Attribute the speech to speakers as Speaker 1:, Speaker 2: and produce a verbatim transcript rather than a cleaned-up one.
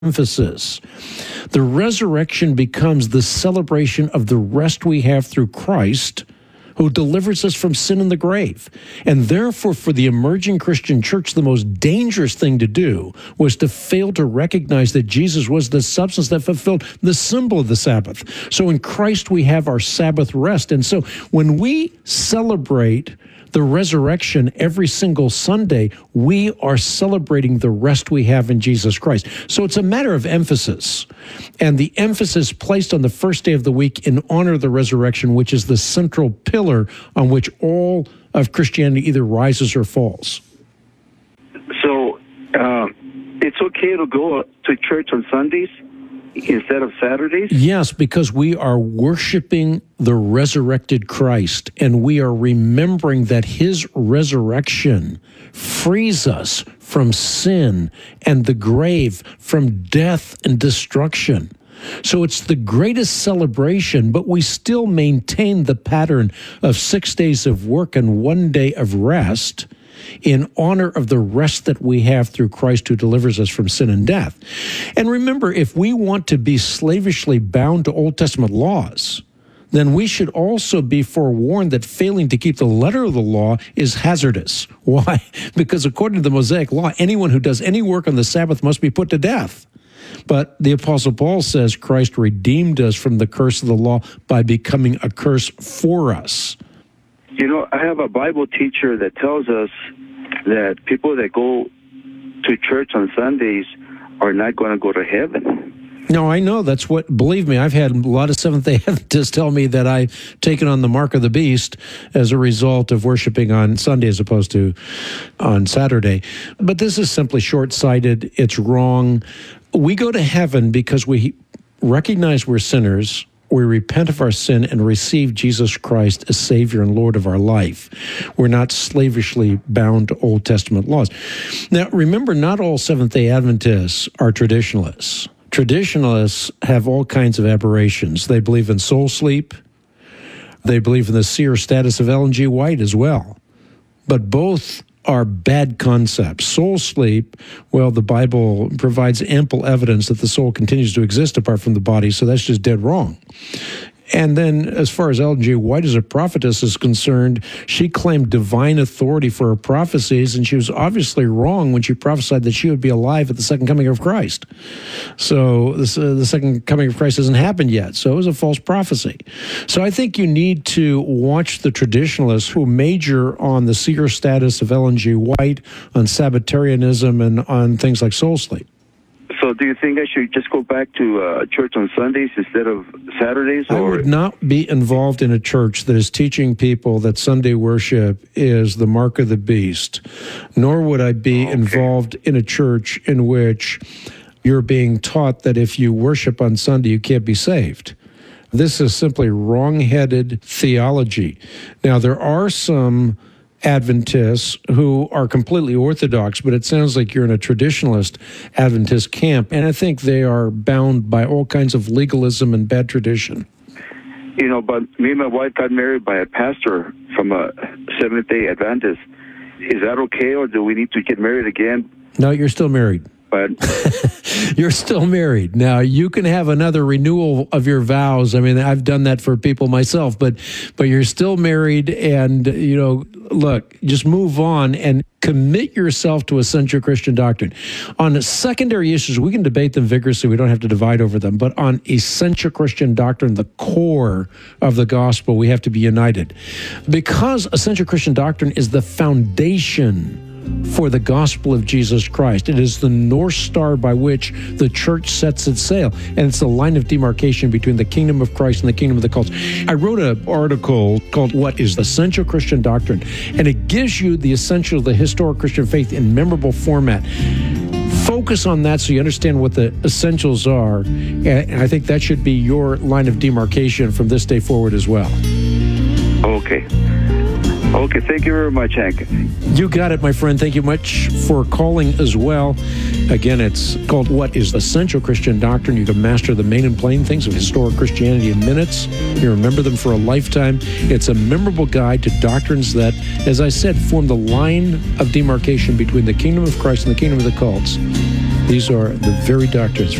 Speaker 1: emphasis. The resurrection becomes the celebration of the rest we have through Christ, who delivers us from sin and the grave. And therefore, for the emerging Christian church, the most dangerous thing to do was to fail to recognize that Jesus was the substance that fulfilled the symbol of the Sabbath. So in Christ, we have our Sabbath rest. And so when we celebrate the resurrection every single Sunday, we are celebrating the rest we have in Jesus Christ. So it's a matter of emphasis. And the emphasis placed on the first day of the week in honor of the resurrection, which is the central pillar on which all of Christianity either rises or falls.
Speaker 2: So uh, it's okay to go to church on Sundays instead of Saturdays?
Speaker 1: Yes, because we are worshiping the resurrected Christ, and we are remembering that his resurrection frees us from sin and the grave, from death and destruction. So it's the greatest celebration, but we still maintain the pattern of six days of work and one day of rest in honor of the rest that we have through Christ who delivers us from sin and death. And remember, if we want to be slavishly bound to Old Testament laws, then we should also be forewarned that failing to keep the letter of the law is hazardous. Why? Because according to the Mosaic law, anyone who does any work on the Sabbath must be put to death. But the Apostle Paul says Christ redeemed us from the curse of the law by becoming a curse for us.
Speaker 2: You know, I have a Bible teacher that tells us that people that go to church on Sundays are not going to go to heaven.
Speaker 1: No, I know. That's what, believe me, I've had a lot of Seventh-day Adventists tell me that I've taken on the mark of the beast as a result of worshiping on Sunday as opposed to on Saturday. But this is simply short-sighted. It's wrong. We go to heaven because we recognize we're sinners. We repent of our sin and receive Jesus Christ as Savior and Lord of our life. We're not slavishly bound to Old Testament laws. Now, remember, not all Seventh-day Adventists are traditionalists. Traditionalists have all kinds of aberrations. They believe in soul sleep. They believe in the seer status of Ellen G. White as well. But both are bad concepts. Soul sleep, well, the Bible provides ample evidence that the soul continues to exist apart from the body, so that's just dead wrong. And then, as far as Ellen G. White as a prophetess is concerned, she claimed divine authority for her prophecies, and she was obviously wrong when she prophesied that she would be alive at the second coming of Christ. So this, uh, the second coming of Christ hasn't happened yet, so it was a false prophecy. So I think you need to watch the traditionalists who major on the seer status of Ellen G. White, on Sabbatarianism, and on things like soul sleep.
Speaker 2: So do you think I should just go back to uh, church on Sundays instead of Saturdays? Or?
Speaker 1: I would not be involved in a church that is teaching people that Sunday worship is the mark of the beast, nor would I be okay. involved in a church in which you're being taught that if you worship on Sunday, you can't be saved. This is simply wrong-headed theology. Now, there are some Adventists who are completely orthodox, but it sounds like you're in a traditionalist Adventist camp, and I think they are bound by all kinds of legalism and bad tradition.
Speaker 2: You know, but me and my wife got married by a pastor from a Seventh-day Adventist. Is that okay, or do we need to get married again?
Speaker 1: No, you're still married.
Speaker 2: But
Speaker 1: you're still married. Now, you can have another renewal of your vows. I mean, I've done that for people myself, but but you're still married, and, you know, look, just move on and commit yourself to essential Christian doctrine. On secondary issues, we can debate them vigorously. We don't have to divide over them. But on essential Christian doctrine, the core of the gospel, we have to be united. Because essential Christian doctrine is the foundation for the gospel of Jesus Christ. It is the North Star by which the church sets its sail, and it's the line of demarcation between the kingdom of Christ and the kingdom of the cults. I wrote an article called What is Essential Christian Doctrine, and it gives you the essential of the historic Christian faith in memorable format. Focus on that so you understand what the essentials are, and I think that should be your line of demarcation from this day forward as well.
Speaker 2: Okay. Okay, thank you very much, Hank.
Speaker 1: You got it, my friend. Thank you much for calling as well. Again, it's called What is Essential Christian Doctrine? You can master the main and plain things of historic Christianity in minutes. You remember them for a lifetime. It's a memorable guide to doctrines that, as I said, form the line of demarcation between the kingdom of Christ and the kingdom of the cults. These are the very doctrines